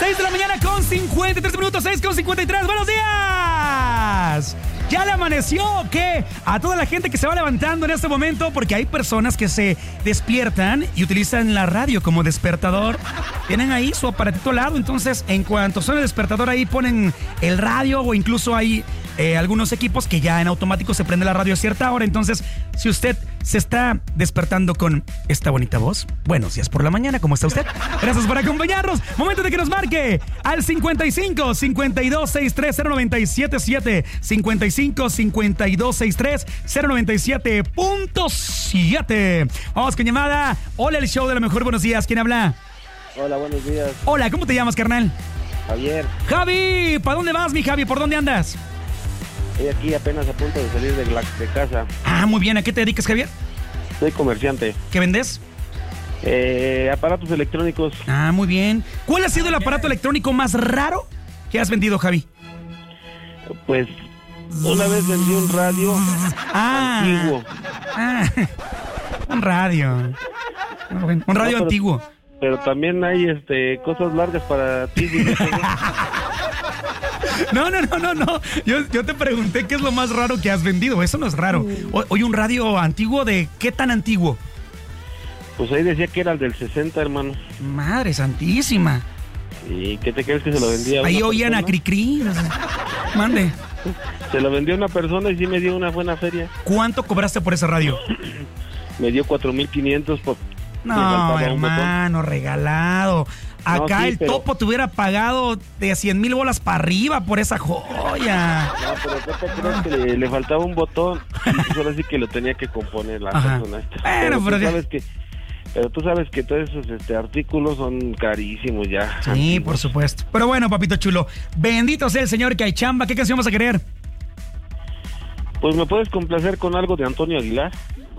6 de la mañana con 53 minutos, 6 con 53. ¡Buenos días! ¿Ya le amaneció o qué? A toda la gente que se va levantando en este momento, porque hay personas que se despiertan y utilizan la radio como despertador. Tienen ahí su aparatito al lado, entonces en cuanto suena el despertador ahí ponen el radio, o incluso hay algunos equipos que ya en automático se prende la radio a cierta hora. Entonces, si usted se está despertando con esta bonita voz, buenos días por la mañana, ¿cómo está usted? Gracias por acompañarnos. Momento de que nos marque al 55 52 63 0977 55 52 63 0977.7. Vamos con llamada. Hola, el show de la mejor. Buenos días. ¿Quién habla? Hola, buenos días. Hola, ¿cómo te llamas, carnal? Javier. Javi, ¿para dónde vas, mi Javi? ¿Por dónde andas? Estoy aquí apenas a punto de salir de casa. Ah, muy bien. ¿A qué te dedicas, Javier? Soy comerciante. ¿Qué vendes? Aparatos electrónicos. Ah, muy bien. ¿Cuál ha sido el aparato electrónico más raro que has vendido, Javi? Pues una vez vendí un radio antiguo. Un radio. Un radio antiguo. Pero también hay cosas largas para ti. No. Yo te pregunté qué es lo más raro que has vendido. Eso no es raro. Oye, un radio antiguo, ¿de qué tan antiguo? Pues ahí decía que era el del 60, hermano. Madre santísima. ¿Y qué te crees que se lo vendía a ahí una oían persona? A Cricri. Mande. Se lo vendió a una persona y sí me dio una buena feria. ¿Cuánto cobraste por ese radio? Me dio 4,500 por... No, hermano, regalado. Acá no, sí, el topo te hubiera pagado de 100,000 bolas para arriba por esa joya. No, pero ¿qué te crees que le faltaba un botón? Y pues ahora sí que lo tenía que componer la persona. Pero tú sabes que todos esos artículos son carísimos ya. Sí, antiguos. por supuesto. Pero bueno, papito chulo, bendito sea el Señor que hay chamba. ¿Qué canción vas a querer? Pues me puedes complacer con algo de Antonio Aguilar.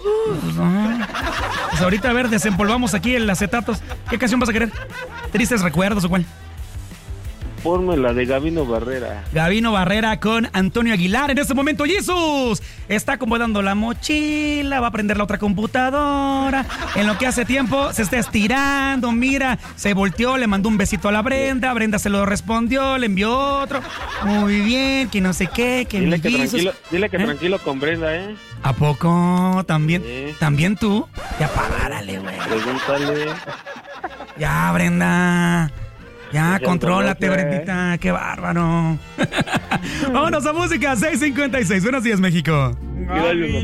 Pues ahorita, a ver, desempolvamos aquí el acetatos. ¿Qué canción vas a querer? ¿Tristes recuerdos o cuál? Ponme la de Gabino Barrera. Gabino Barrera con Antonio Aguilar. En este momento, Jesús está acomodando la mochila, va a prender la otra computadora. En lo que hace tiempo se está estirando, mira, se volteó, le mandó un besito a la Brenda. Brenda se lo respondió, le envió otro. Muy bien, que no sé qué, que dile mi que Jesús. dile que tranquilo con Brenda, ¿eh? ¿A poco? ¿También? Sí. ¿También tú? Ya párale, güey. Pregúntale. Ya, Brenda. Ya, Ya contrólate, conoce. Brendita. Qué bárbaro. Vámonos a música, 6:56. Buenos días, México. Gracias,